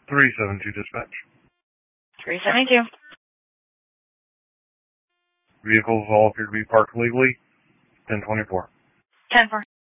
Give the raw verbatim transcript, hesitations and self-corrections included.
three seven two dispatch. three seventy-two. Vehicles all appear to be parked legally. ten twenty-four. ten four.